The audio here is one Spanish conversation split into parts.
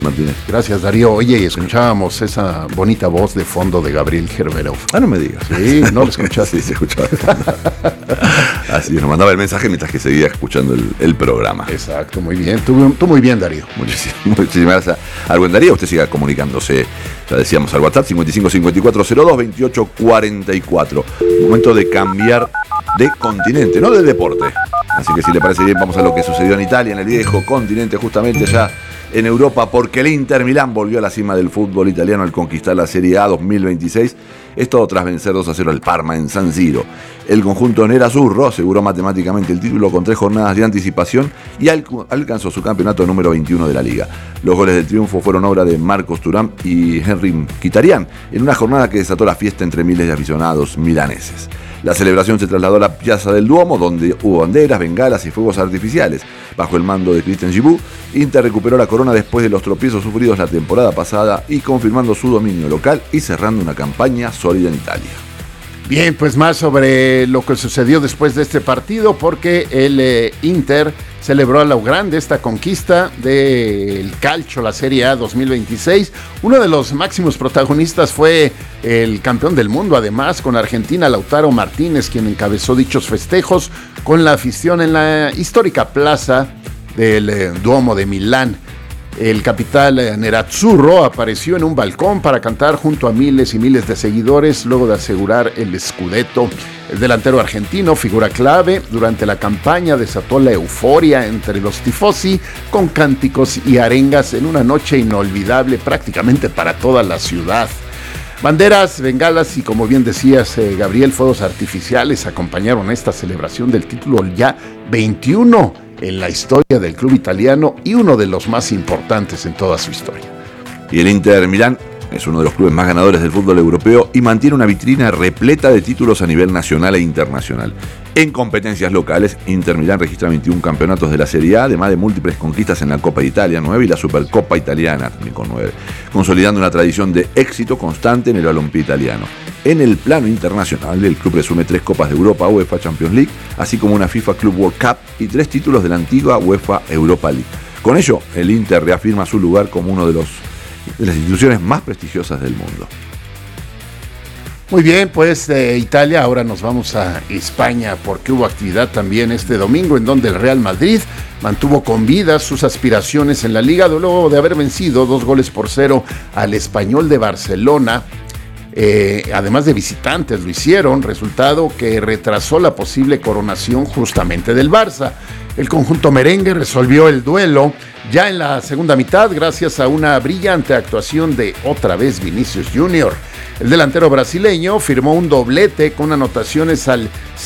Martínez. Gracias, Darío. Oye, y escuchábamos esa bonita voz de fondo de Gabriel Gerberov. No me digas. Sí, ¿no lo escuchaste? Sí, se escuchaba. Así nos mandaba el mensaje mientras que seguía escuchando el programa. Exacto, muy bien. Tú muy bien, Darío. Muchísimas gracias al buen Darío. Usted siga comunicándose, ya decíamos, al WhatsApp 55 54 02 28 44. Momento de cambiar de continente, no de deporte. Así que si le parece bien, vamos a lo que sucedió en Italia, en el viejo continente, justamente ya en Europa, porque el Inter Milán volvió a la cima del fútbol italiano al conquistar la Serie A 2026. Esto tras vencer 2-0 al Parma en San Siro. El conjunto nerazzurro aseguró matemáticamente el título con 3 jornadas de anticipación y alcanzó su campeonato número 21 de la liga. Los goles del triunfo fueron obra de Marcos Thuram y Henry Mkhitaryan en una jornada que desató la fiesta entre miles de aficionados milaneses. La celebración se trasladó a la Piazza del Duomo, donde hubo banderas, bengalas y fuegos artificiales. Bajo el mando de Christian Giroud, Inter recuperó la corona después de los tropiezos sufridos la temporada pasada y confirmando su dominio local y cerrando una campaña sólida en Italia. Bien, pues más sobre lo que sucedió después de este partido, porque el Inter celebró a lo grande esta conquista del calcio, la Serie A 2026. Uno de los máximos protagonistas fue el campeón del mundo, además, con Argentina, Lautaro Martínez, quien encabezó dichos festejos con la afición en la histórica plaza del Duomo de Milán. El capital nerazzurro apareció en un balcón para cantar junto a miles y miles de seguidores luego de asegurar el scudetto. El delantero argentino, figura clave durante la campaña, desató la euforia entre los tifosi con cánticos y arengas en una noche inolvidable prácticamente para toda la ciudad. Banderas, bengalas y, como bien decías, Gabriel, fuegos artificiales acompañaron esta celebración del título ya 21 en la historia del club italiano y uno de los más importantes en toda su historia. Y el Inter Milán es uno de los clubes más ganadores del fútbol europeo y mantiene una vitrina repleta de títulos a nivel nacional e internacional. En competencias locales, Inter Milán registra 21 campeonatos de la Serie A, además de múltiples conquistas en la Copa de Italia 9 y la Supercopa Italiana también con 9, consolidando una tradición de éxito constante en el balompié italiano. En el plano internacional, el club presume 3 Copas de Europa UEFA Champions League, así como una FIFA Club World Cup y 3 títulos de la antigua UEFA Europa League. Con ello, el Inter reafirma su lugar como uno de las instituciones más prestigiosas del mundo. Muy bien, pues de Italia ahora nos vamos a España, porque hubo actividad también este domingo en donde el Real Madrid mantuvo con vida sus aspiraciones en la Liga luego de haber vencido 2-0 al Español de Barcelona. Además de visitantes lo hicieron, resultado que retrasó la posible coronación justamente del Barça. El conjunto merengue resolvió el duelo ya en la segunda mitad gracias a una brillante actuación de otra vez Vinicius Junior. El delantero brasileño firmó un doblete con anotaciones al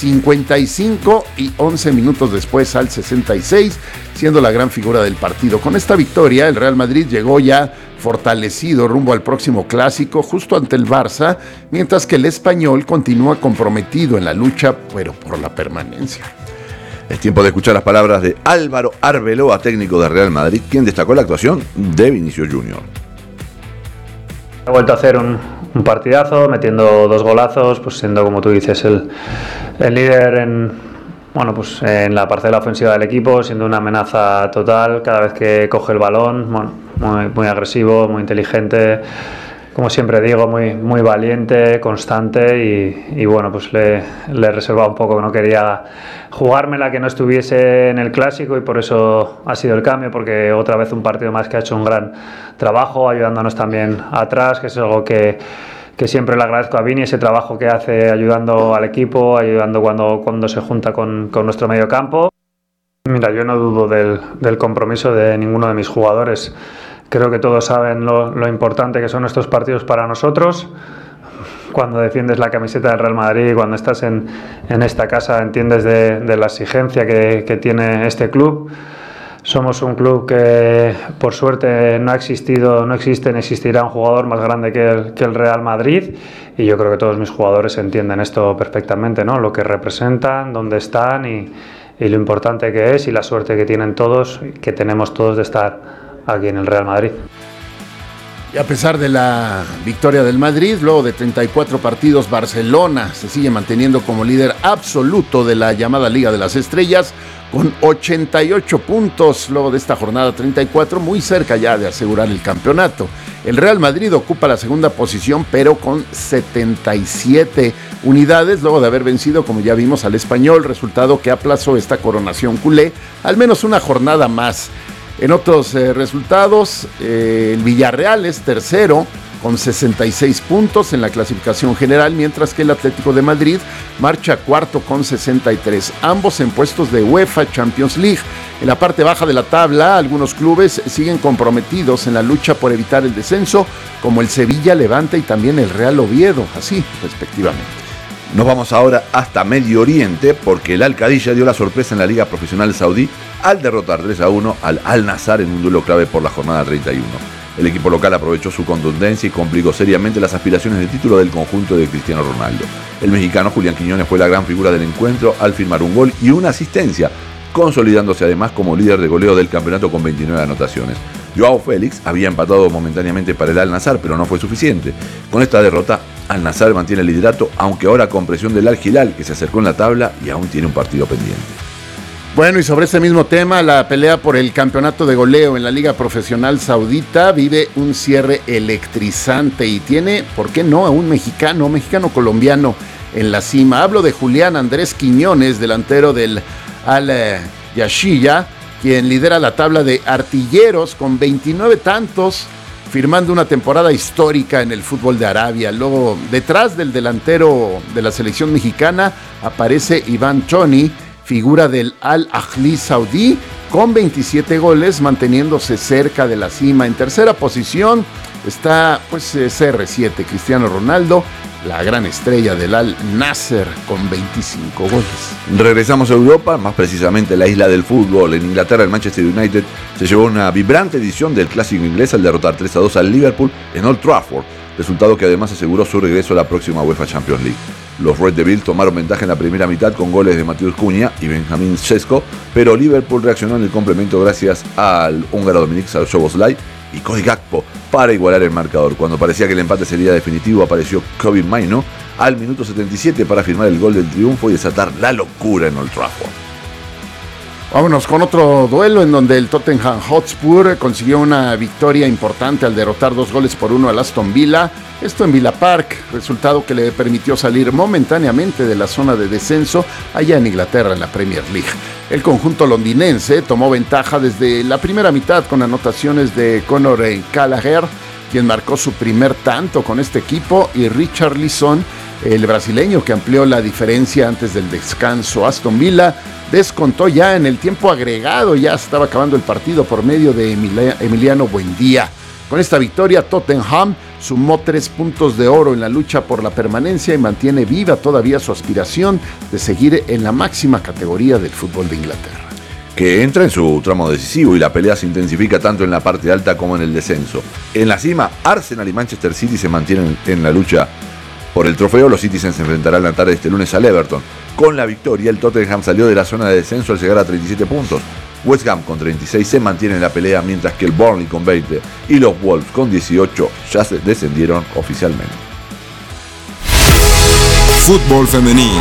55 y 11 minutos después al 66, siendo la gran figura del partido. Con esta victoria, el Real Madrid llegó ya fortalecido rumbo al próximo clásico justo ante el Barça, mientras que el español continúa comprometido en la lucha, pero por la permanencia. Es tiempo de escuchar las palabras de Álvaro Arbeloa, técnico de Real Madrid, quien destacó la actuación de Vinicius Junior. Ha vuelto a hacer un partidazo, metiendo 2 golazos, pues siendo, como tú dices, el líder en la parcela ofensiva del equipo, siendo una amenaza total cada vez que coge el balón, muy agresivo, muy inteligente, como siempre digo, muy valiente, constante y bueno, pues le reservaba un poco, que no quería jugármela que no estuviese en el clásico y por eso ha sido el cambio, porque otra vez un partido más que ha hecho un gran trabajo, ayudándonos también atrás, que es algo que siempre le agradezco a Vini, ese trabajo que hace ayudando al equipo, ayudando cuando se junta con nuestro medio campo. Mira, yo no dudo del compromiso de ninguno de mis jugadores. Creo que todos saben lo importante que son estos partidos para nosotros. Cuando defiendes la camiseta del Real Madrid, cuando estás en esta casa, entiendes de la exigencia que tiene este club. Somos un club que, por suerte, no existe ni existirá un jugador más grande que el Real Madrid, y yo creo que todos mis jugadores entienden esto perfectamente, ¿no? Lo que representan, dónde están y lo importante que es y la suerte que tienen todos, que tenemos todos de estar aquí en el Real Madrid. Y a pesar de la victoria del Madrid, luego de 34 partidos, Barcelona se sigue manteniendo como líder absoluto de la llamada Liga de las Estrellas, con 88 puntos luego de esta jornada 34, muy cerca ya de asegurar el campeonato. El Real Madrid ocupa la segunda posición, pero con 77 unidades, luego de haber vencido, como ya vimos, al Español, resultado que aplazó esta coronación culé al menos una jornada más. En otros resultados, el Villarreal es tercero con 66 puntos en la clasificación general, mientras que el Atlético de Madrid marcha cuarto con 63, ambos en puestos de UEFA Champions League. En la parte baja de la tabla, algunos clubes siguen comprometidos en la lucha por evitar el descenso, como el Sevilla, Levante y también el Real Oviedo, así respectivamente. Nos vamos ahora hasta Medio Oriente, porque el Al-Qadiyah dio la sorpresa en la Liga Profesional Saudí al derrotar 3-1 al Al-Nassr en un duelo clave por la jornada 31. El equipo local aprovechó su contundencia y complicó seriamente las aspiraciones de título del conjunto de Cristiano Ronaldo. El mexicano Julián Quiñones fue la gran figura del encuentro al firmar un gol y una asistencia, consolidándose además como líder de goleo del campeonato con 29 anotaciones. Joao Félix había empatado momentáneamente para el Al-Nassr, pero no fue suficiente. Con esta derrota, Al-Nassr mantiene el liderato, aunque ahora con presión del Al-Hilal, que se acercó en la tabla y aún tiene un partido pendiente. Bueno, y sobre este mismo tema, la pelea por el campeonato de goleo en la Liga Profesional Saudita vive un cierre electrizante y tiene, ¿por qué no?, a un mexicano-colombiano en la cima. Hablo de Julián Andrés Quiñones, delantero del Al-Yashiyah, quien lidera la tabla de artilleros con 29 tantos, firmando una temporada histórica en el fútbol de Arabia. Luego, detrás del delantero de la selección mexicana, aparece Iván Tony, figura del Al-Ahly Saudí, con 27 goles, manteniéndose cerca de la cima. En tercera posición está CR7, Cristiano Ronaldo, la gran estrella del Al-Nassr, con 25 goles. Regresamos a Europa, más precisamente la isla del fútbol. En Inglaterra, el Manchester United se llevó una vibrante edición del clásico inglés al derrotar 3-2 al Liverpool en Old Trafford, resultado que además aseguró su regreso a la próxima UEFA Champions League. Los Red Devils tomaron ventaja en la primera mitad con goles de Matheus Cunha y Benjamin Sesko, pero Liverpool reaccionó en el complemento gracias al húngaro Dominik Szoboszlai y Cody Gakpo para igualar el marcador. Cuando parecía que el empate sería definitivo, apareció Kobbie Mainoo al minuto 77 para firmar el gol del triunfo y desatar la locura en Old Trafford. Vámonos con otro duelo en donde el Tottenham Hotspur consiguió una victoria importante al derrotar 2-1 al Aston Villa. Esto en Villa Park, resultado que le permitió salir momentáneamente de la zona de descenso allá en Inglaterra en la Premier League. El conjunto londinense tomó ventaja desde la primera mitad con anotaciones de Conor Gallagher, quien marcó su primer tanto con este equipo, y Richarlison, el brasileño, que amplió la diferencia antes del descanso. Aston Villa descontó ya en el tiempo agregado, ya estaba acabando el partido por medio de Emiliano Buendía. Con esta victoria, Tottenham sumó 3 puntos de oro en la lucha por la permanencia y mantiene viva todavía su aspiración de seguir en la máxima categoría del fútbol de Inglaterra, que entra en su tramo decisivo y la pelea se intensifica tanto en la parte alta como en el descenso. En la cima, Arsenal y Manchester City se mantienen en la lucha por el trofeo. Los Citizens se enfrentarán la tarde de este lunes al Everton. Con la victoria, el Tottenham salió de la zona de descenso al llegar a 37 puntos. West Ham con 36 se mantiene en la pelea, mientras que el Burnley con 20 y los Wolves con 18 ya se descendieron oficialmente. Fútbol femenino.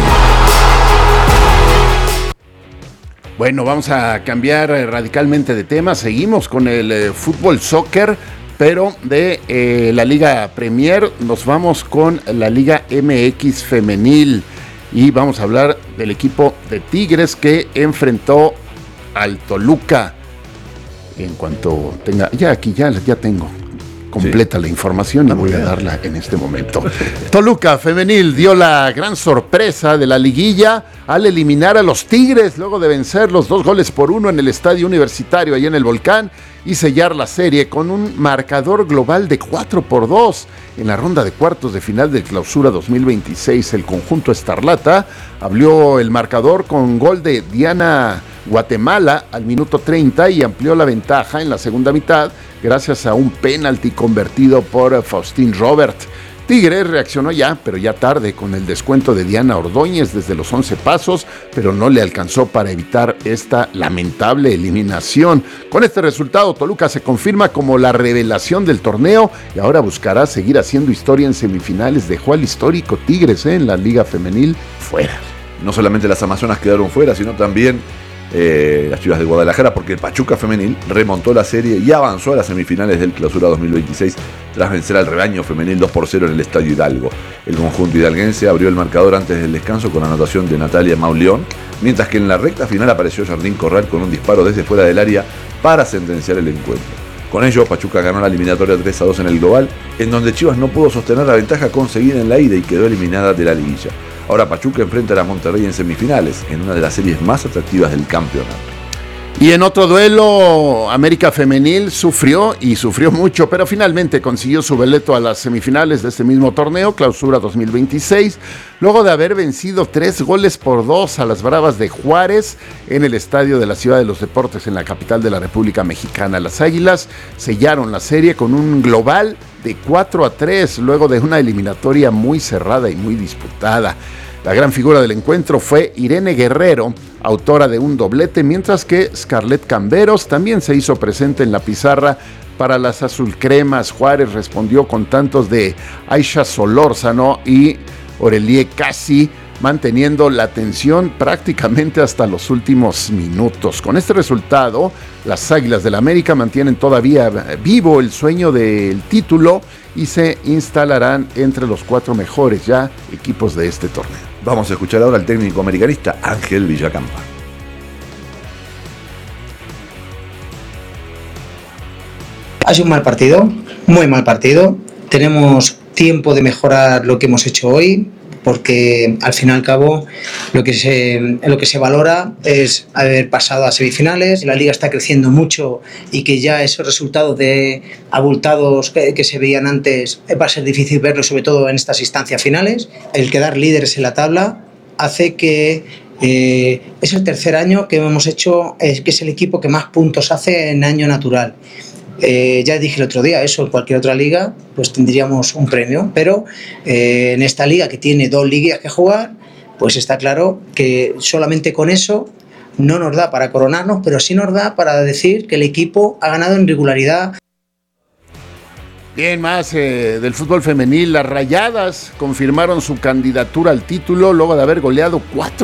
Bueno, vamos a cambiar radicalmente de tema. Seguimos con el fútbol soccer, pero de la Liga Premier nos vamos con la Liga MX femenil y vamos a hablar del equipo de Tigres que enfrentó al Toluca. En cuanto tenga, ya tengo completa la información y voy a darla en este momento. Toluca femenil dio la gran sorpresa de la liguilla al eliminar a los Tigres luego de vencer los 2-1 en el Estadio Universitario allá en el Volcán y sellar la serie con un marcador global de 4-2 en la ronda de cuartos de final del Clausura 2026. El conjunto escarlata abrió el marcador con gol de Diana Guatemala al minuto 30 y amplió la ventaja en la segunda mitad gracias a un penalti convertido por Faustín Robert. Tigres reaccionó pero ya tarde, con el descuento de Diana Ordóñez desde los 11 pasos, pero no le alcanzó para evitar esta lamentable eliminación. Con este resultado, Toluca se confirma como la revelación del torneo y ahora buscará seguir haciendo historia en semifinales. Dejó al histórico Tigres en la Liga Femenil fuera. No solamente las Amazonas quedaron fuera, sino también las Chivas de Guadalajara, porque el Pachuca femenil remontó la serie y avanzó a las semifinales del Clausura 2026 tras vencer al Rebaño femenil 2-0 en el Estadio Hidalgo. El conjunto hidalguense abrió el marcador antes del descanso con anotación de Natalia Mauleón, mientras que en la recta final apareció Jardín Corral con un disparo desde fuera del área para sentenciar el encuentro. Con ello, Pachuca ganó la eliminatoria 3-2 en el global, en donde Chivas no pudo sostener la ventaja conseguida en la ida y quedó eliminada de la liguilla. Ahora Pachuca enfrenta a Monterrey en semifinales, en una de las series más atractivas del campeonato. Y en otro duelo, América Femenil sufrió mucho, pero finalmente consiguió su boleto a las semifinales de este mismo torneo, Clausura 2026, luego de haber vencido 3-2 a las Bravas de Juárez en el estadio de la Ciudad de los Deportes, en la capital de la República Mexicana. Las Águilas sellaron la serie con un global de 4-3, luego de una eliminatoria muy cerrada y muy disputada. La gran figura del encuentro fue Irene Guerrero, autora de un doblete, mientras que Scarlett Camberos también se hizo presente en la pizarra para las azulcremas. Juárez respondió con tantos de Aisha Solórzano y Aurelie Cassi, manteniendo la tensión prácticamente hasta los últimos minutos. Con este resultado, las Águilas del América mantienen todavía vivo el sueño del título y se instalarán entre los 4 mejores ya equipos de este torneo. Vamos a escuchar ahora al técnico americanista Ángel Villacampa. Ha sido un mal partido, muy mal partido. Tenemos tiempo de mejorar lo que hemos hecho hoy, porque al fin y al cabo lo que se valora es haber pasado a semifinales. La liga está creciendo mucho y que ya esos resultados de abultados que se veían antes va a ser difícil verlo, sobre todo en estas instancias finales. El quedar líderes en la tabla hace que es el tercer año que hemos hecho, que es el equipo que más puntos hace en año natural. Ya dije el otro día, eso en cualquier otra liga pues tendríamos un premio, pero en esta liga que tiene 2 liguillas que jugar, pues está claro que solamente con eso no nos da para coronarnos, pero sí nos da para decir que el equipo ha ganado en regularidad. Bien, más del fútbol femenil. Las Rayadas confirmaron su candidatura al título luego de haber goleado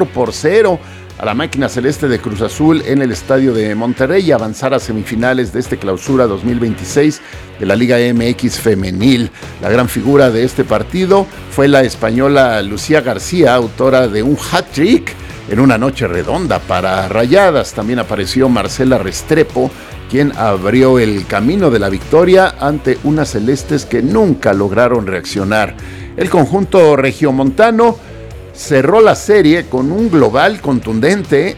4-0 a la máquina celeste de Cruz Azul en el estadio de Monterrey y avanzar a semifinales de este Clausura 2026 de la Liga MX femenil. La gran figura de este partido fue la española Lucía García, autora de un hat-trick en una noche redonda para Rayadas. También apareció Marcela Restrepo, quien abrió el camino de la victoria ante unas celestes que nunca lograron reaccionar. El conjunto regiomontano cerró la serie con un global contundente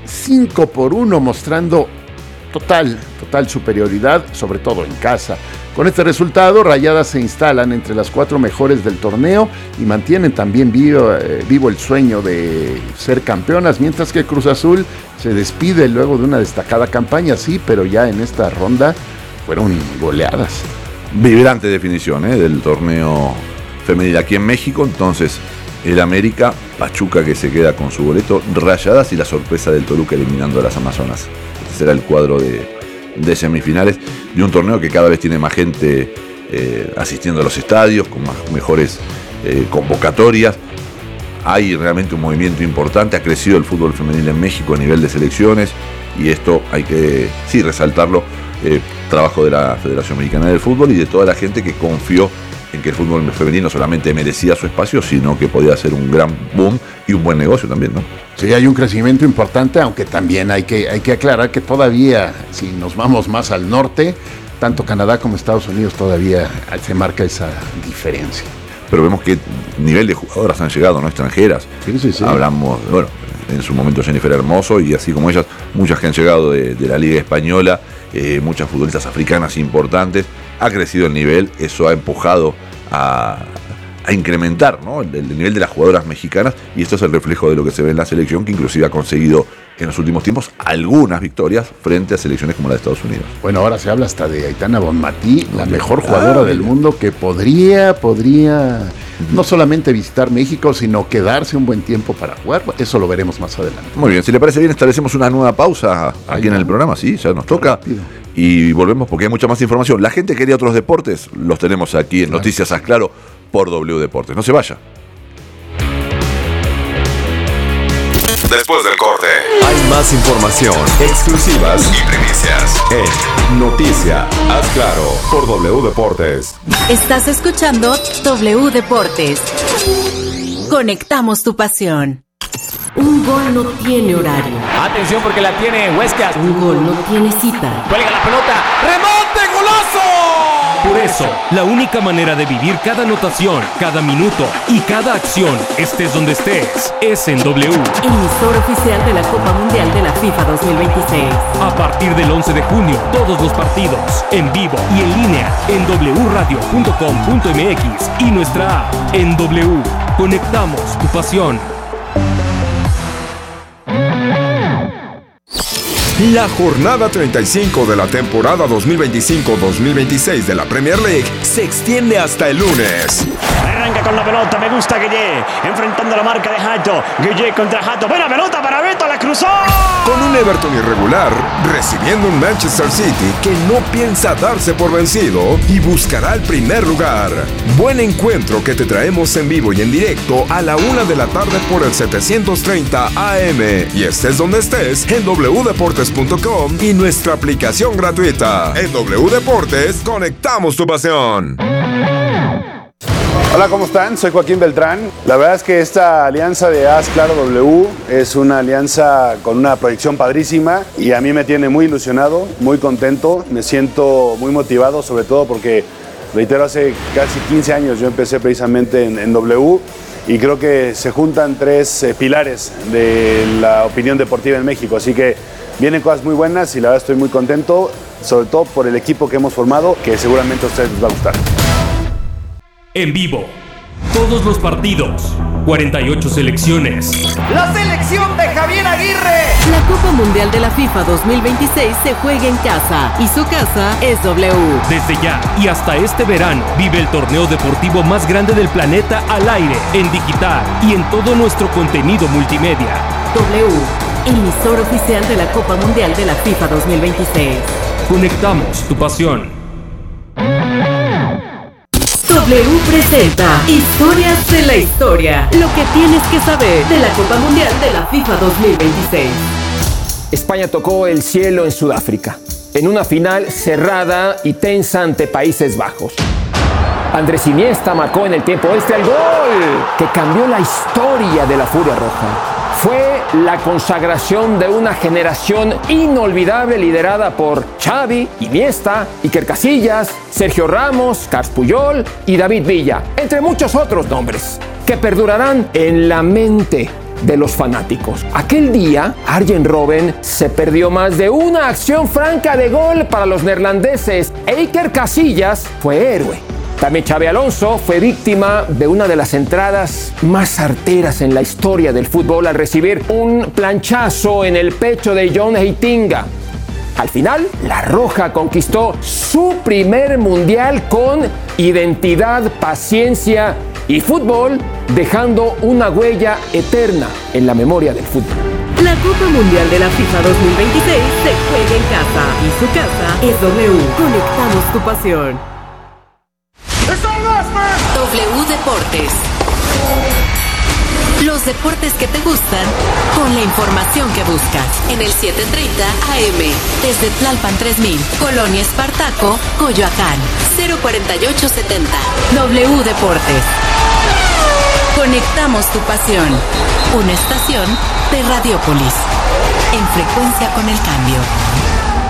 5-1, mostrando total superioridad, sobre todo en casa. Con este resultado, Rayadas se instalan entre las 4 mejores del torneo y mantienen también vivo el sueño de ser campeonas, mientras que Cruz Azul se despide luego de una destacada campaña, sí, pero ya en esta ronda fueron goleadas. Vibrante definición del torneo femenil aquí en México. Entonces, el América, Pachuca que se queda con su boleto, Rayadas y la sorpresa del Toluca eliminando a las Amazonas. Este será el cuadro de semifinales de un torneo que cada vez tiene más gente asistiendo a los estadios, con mejores convocatorias. Hay realmente un movimiento importante, ha crecido el fútbol femenil en México a nivel de selecciones y esto hay que resaltarlo. Trabajo de la Federación Mexicana del Fútbol y de toda la gente que confió en que el fútbol femenino solamente merecía su espacio, sino que podía ser un gran boom y un buen negocio también, ¿no? Sí, hay un crecimiento importante, aunque también hay que aclarar que todavía, si nos vamos más al norte, tanto Canadá como Estados Unidos todavía se marca esa diferencia. Pero vemos que nivel de jugadoras han llegado, ¿no? Extranjeras. Sí. Hablamos, bueno, en su momento Jennifer Hermoso y así como ellas, muchas que han llegado de la Liga Española, muchas futbolistas africanas importantes. Ha crecido el nivel, eso ha empujado a incrementar, ¿no? el nivel de las jugadoras mexicanas, y esto es el reflejo de lo que se ve en la selección, que inclusive ha conseguido en los últimos tiempos algunas victorias frente a selecciones como la de Estados Unidos. Bueno, ahora se habla hasta de Aitana Bonmatí, la mejor jugadora del mundo, que podría no solamente visitar México, sino quedarse un buen tiempo para jugar. Eso lo veremos más adelante. Muy bien, si le parece bien, establecemos una nueva pausa aquí en el programa, sí, ya nos toca. Rápido. Y volvemos porque hay mucha más información. La gente quería otros deportes, los tenemos aquí en Noticias Asclaro por W Deportes. No se vaya. Después del corte, Hay más información, exclusivas y primicias en Noticia. Haz claro por W Deportes. Estás escuchando W Deportes. Conectamos tu pasión. Un gol no tiene horario. Atención porque la tiene Huescas. Un gol no tiene cita. Cuelga la pelota. ¡Remonte! ¡Golazo! Por eso, la única manera de vivir cada anotación, cada minuto y cada acción, estés donde estés, es en W. Emisor oficial de la Copa Mundial de la FIFA 2026. A partir del 11 de junio, todos los partidos, en vivo y en línea, en wradio.com.mx y nuestra app en W. Conectamos tu pasión. La jornada 35 de la temporada 2025-2026 de la Premier League se extiende hasta el lunes. Arranca con la pelota, me gusta Gueye, enfrentando la marca de Hato. Gueye contra Hato, buena pelota para Beto, la cruzó. Con un Everton irregular, recibiendo un Manchester City que no piensa darse por vencido y buscará el primer lugar. Buen encuentro que te traemos en vivo y en directo a la 1 de la tarde por el 730 AM. Y estés donde estés, en wdeportes.com y nuestra aplicación gratuita. En W Deportes, conectamos tu pasión. Hola, ¿cómo están? Soy Joaquín Beltrán. La verdad es que esta alianza de Haz Claro W es una alianza con una proyección padrísima y a mí me tiene muy ilusionado, muy contento, me siento muy motivado, sobre todo porque, reitero, hace casi 15 años yo empecé precisamente en W y creo que se juntan tres pilares de la opinión deportiva en México, así que vienen cosas muy buenas y la verdad estoy muy contento, sobre todo por el equipo que hemos formado, que seguramente a ustedes les va a gustar. En vivo, todos los partidos, 48 selecciones. ¡La selección de Javier Aguirre! La Copa Mundial de la FIFA 2026 se juega en casa y su casa es W. Desde ya y hasta este verano, vive el torneo deportivo más grande del planeta al aire, en digital y en todo nuestro contenido multimedia. W, emisor oficial de la Copa Mundial de la FIFA 2026. Conectamos tu pasión. W presenta Historias de la Historia. Lo que tienes que saber de la Copa Mundial de la FIFA 2026. España tocó el cielo en Sudáfrica, en una final cerrada y tensa ante Países Bajos. Andrés Iniesta marcó en el tiempo extra el gol que cambió la historia de la Furia Roja. Fue la consagración de una generación inolvidable liderada por Xavi, Iniesta, Iker Casillas, Sergio Ramos, Carles Puyol y David Villa, entre muchos otros nombres, que perdurarán en la mente de los fanáticos. Aquel día, Arjen Robben se perdió más de una acción franca de gol para los neerlandeses e Iker Casillas fue héroe. También Xabi Alonso fue víctima de una de las entradas más certeras en la historia del fútbol al recibir un planchazo en el pecho de John Heitinga. Al final, la Roja conquistó su primer mundial con identidad, paciencia y fútbol, dejando una huella eterna en la memoria del fútbol. La Copa Mundial de la FIFA 2026 se juega en casa y su casa es W. Conectamos tu pasión. W Deportes. Los deportes que te gustan con la información que buscas. En el 730 AM. Desde Tlalpan 3000. Colonia Espartaco, Coyoacán. 04870. W Deportes. Conectamos tu pasión. Una estación de Radiópolis. En frecuencia con el cambio.